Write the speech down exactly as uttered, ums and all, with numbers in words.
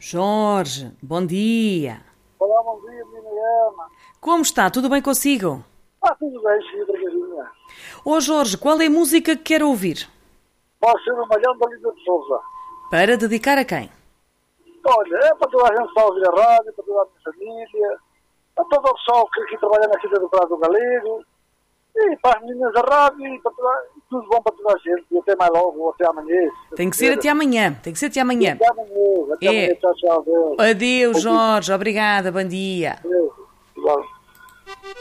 Jorge, bom dia. Olá, bom dia, menina Gama. Como está? Tudo bem consigo? Ah, tudo bem, sim, obrigadinha. Ô Jorge, qual é a música que quer ouvir? Pode ser o Malhão da Lida de Souza. Para dedicar a quem? Olha, é para toda a gente que está a ouvir a rádio, para toda a minha família, para todo o pessoal que aqui trabalha na Quinta do Prado do Galego, e para as meninas da rádio, e para toda, tudo bom para toda a gente. E até mais logo, ou até amanhã. Tem que ser até amanhã, tem que ser até amanhã. Até amanhã, até É. amanhã, tchau, tchau. Deus. Adeus, Jorge, obrigada, bom dia. Deus.